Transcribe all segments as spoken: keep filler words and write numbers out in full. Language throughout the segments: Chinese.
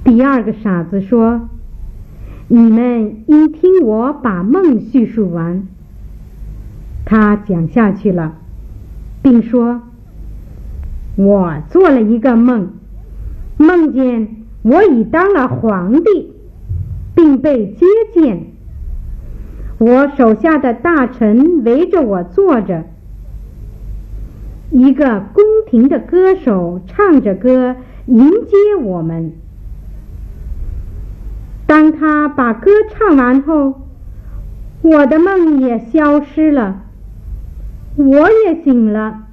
第二个傻子说：你们应听我把梦叙述完。他讲下去了，并说：我做了一个梦，梦见我已当了皇帝，并被接见。我手下的大臣围着我坐着，一个宫廷的歌手唱着歌迎接我们。当他把歌唱完后，我的梦也消失了，我也醒了。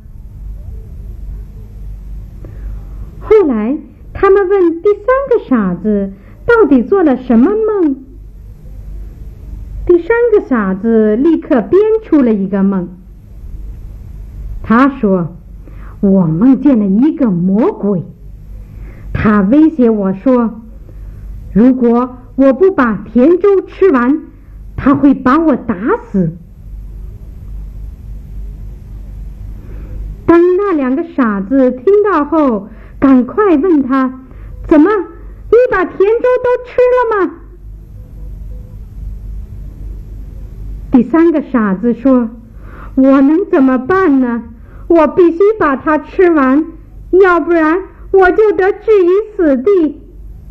后来他们问第三个傻子到底做了什么梦。第三个傻子立刻编出了一个梦。他说：我梦见了一个魔鬼，他威胁我说，如果我不把甜粥吃完，他会把我打死。当那两个傻子听到后，赶快问他：怎么，你把甜粥都吃了吗？第三个傻子说：我能怎么办呢？我必须把它吃完，要不然我就得置于死地。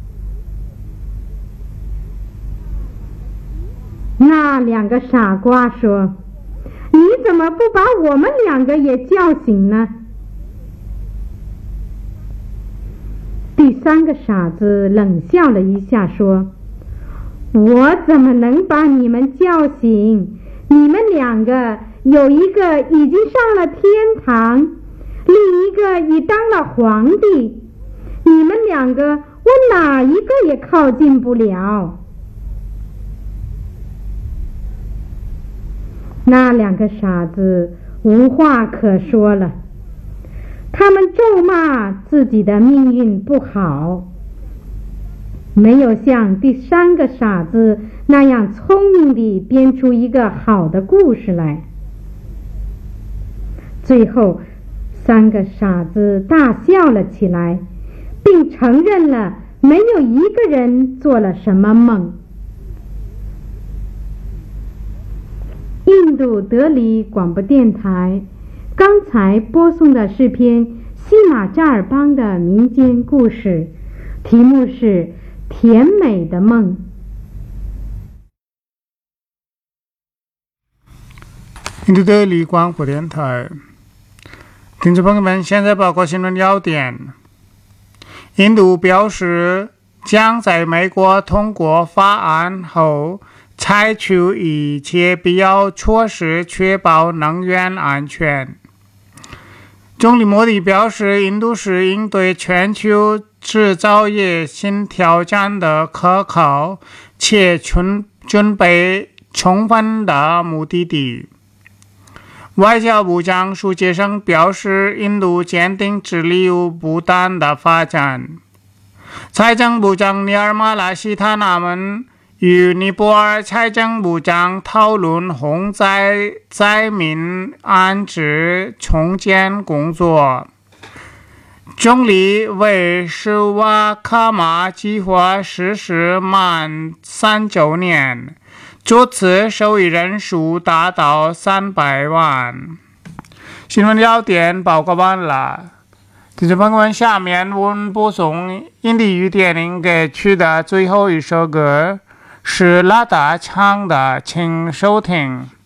那两个傻瓜说：你怎么不把我们两个也叫醒呢？第三个傻子冷笑了一下说：我怎么能把你们叫醒？你们两个有一个已经上了天堂，另一个已当了皇帝，你们两个我哪一个也靠近不了。那两个傻子无话可说了，他们咒骂自己的命运不好，没有像第三个傻子那样聪明地编出一个好的故事来。最后，三个傻子大笑了起来，并承认了没有一个人做了什么梦。印度德里广播电台刚才播送的是篇西马扎尔邦的民间故事，题目是甜美的梦。 印度德里广播电台，听众朋友们，现在报告新闻要点。印度表示将在美国通过法案后采取一切必要措施确保能源安全。总理莫迪表示，印度是应对全球制造业新挑战的可靠且准备充分的目的地。外交部长苏杰生表示，印度坚定致力于不断的发展。财政部长尼尔马拉希塔纳们与尼泊尔财政部长讨论洪灾灾民安置重建工作。总理为施瓦卡玛计划实施满三周年，这次受益人数达到三百万。新闻要点报告完了。听众朋友们，下面我们播送印地语电影歌曲的最后一首歌，是拉达唱的，请收听。